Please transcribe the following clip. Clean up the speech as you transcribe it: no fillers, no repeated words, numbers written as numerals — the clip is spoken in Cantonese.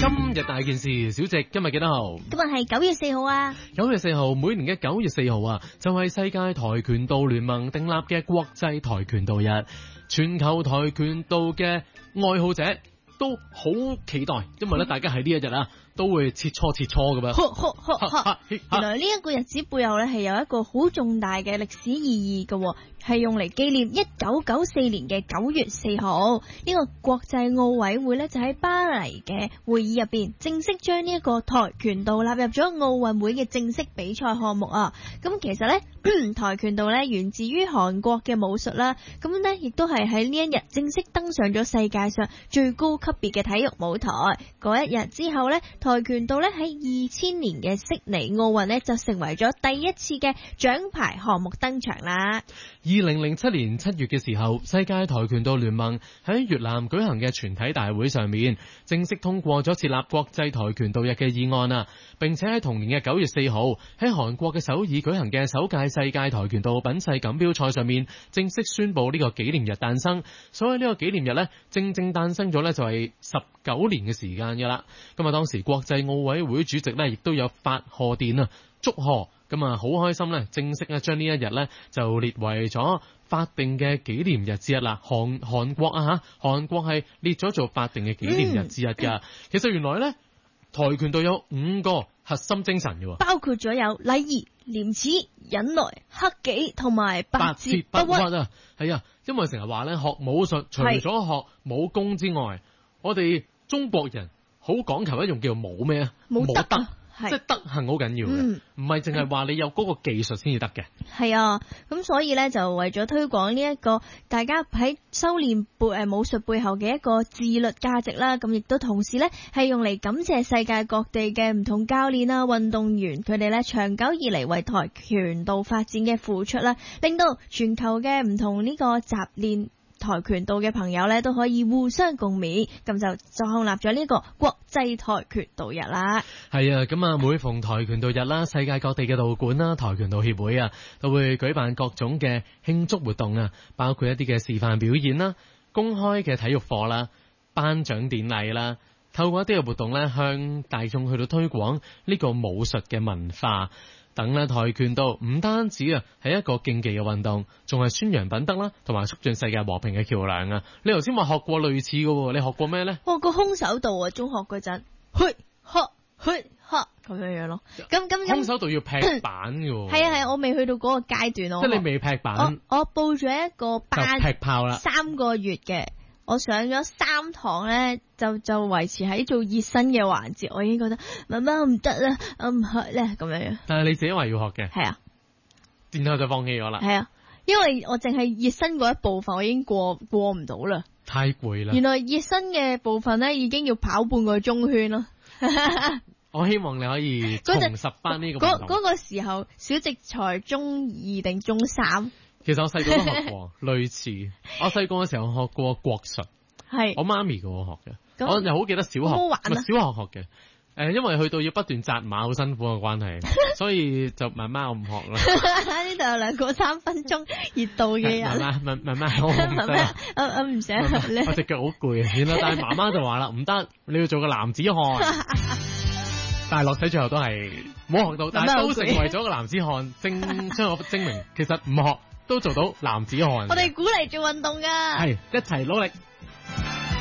今日大件事，小直今日幾多號？ 今日係9月4號啊 ！9月4號，每年嘅9月4號啊，就係世界跆拳道聯盟訂立嘅國際跆拳道日。全球跆拳道嘅愛好者都好期待，因為咧大家喺呢一日啊都會切磋噶噃。 原來呢一個日子背後咧係有一個好重大嘅歷史意義嘅，係用嚟紀念1994年嘅9月4號呢個國際奧委會咧就喺巴黎嘅會議入邊正式將呢一個跆拳道納入咗奧運會嘅正式比賽項目啊。咁其實咧跆拳道咧源自於韓國嘅武術啦，咁咧亦都係喺呢一日正式登上咗世界上最高級別嘅體育舞台。嗰一日之後咧，跆拳道咧喺2000年嘅悉尼奧運咧就成為咗第一次嘅獎牌項目登場啦。 2007年7月嘅時候，世界跆拳道聯盟喺越南舉行嘅全體大會上面，正式通過咗設立國際跆拳道日嘅議案啊，並且喺同年嘅9月4號喺韓國嘅首爾舉行嘅首屆世界跆拳道品勢錦標賽上面，正式宣布呢個紀念日誕生。所以呢個紀念日呢，正誕生咗呢就係19年嘅時間噶啦。咁啊，當時國際奧委會主席呢亦都有發賀電啊，祝賀。咁啊，好開心咧！正式咧將呢一日咧就列為咗法定嘅紀念日之一啦。韓國啊嚇，韓國係列咗做法定嘅紀念日之一㗎。其實原來咧，跆拳道有5個核心精神嘅，包括咗有禮儀、廉恥、忍耐、克己同埋百折不屈啊。係啊，因為成日話咧學武術，除咗學武功之外，我哋中國人好講求一種叫武咩啊？ 武德。 即係德行好緊要嘅，唔係淨係話你有嗰個技術先至得嘅。 係啊，咁所以咧就為咗推廣呢一個大家喺修煉武術背後嘅一個自律價值啦，咁亦都同時咧係用嚟感謝世界各地嘅唔同教練啦、運動員佢哋咧長久以嚟為跆拳道發展嘅付出啦，令到全球嘅唔同呢個習練跆拳道嘅朋友咧都可以互相共勉，咁就創立咗呢個國際跆拳道日啦。 係啊，咁啊，每逢跆拳道日啦，世界各地嘅道館啦、跆拳道協會啊，都會舉辦各種嘅慶祝活動啊，包括一啲嘅示範表演啦、公開嘅體育課啦、頒獎典禮啦，透過一啲嘅活動咧，向大眾去到推廣呢個武術嘅文化。等啦，跆拳道唔單止啊係一個競技嘅運動，仲係宣揚品德啦，同埋促進世界和平嘅橋樑啊！你頭先話學過類似嘅，你學過咩咧？ 個空手道啊，中學嗰陣，咁樣咯。咁空手道要劈板嘅。 係啊，我未去到嗰個階段咯。 即係你未劈板。 我報咗一個班， 就劈炮啦 ，3個月嘅。我上咗3堂咧，就維持喺做熱身嘅環節，我已經覺得媽媽唔得啦，我唔學咧咁樣。 但係你自己話要學嘅， 係啊， 然後就放棄咗啦。 係啊，因為我淨係熱身嗰一部分，我已經過唔到啦， 太攰啦。 原來熱身嘅部分咧，已經要跑半個鐘圈咯。 我希望你可以重拾翻呢個運動。 嗰個時候，小直才中2定中3。 其實我細個都學過類似，我細個嘅時候學過國術，係我媽咪叫我學嘅，我又好記得小學，唔係小學學嘅，因為去到要不斷紮馬好辛苦嘅關係，所以就慢慢我唔學啦。 呢度有2個3分鐘熱度嘅人， 慢慢我唔想，我隻腳好攰啊，算啦。但係媽媽就話啦，唔得，你要做個男子漢。但係落體最後都係冇學到，但係都成為咗個男子漢，將我證明其實唔學都做到男子漢。 我哋鼓勵做運動㗎， 係一齊努力。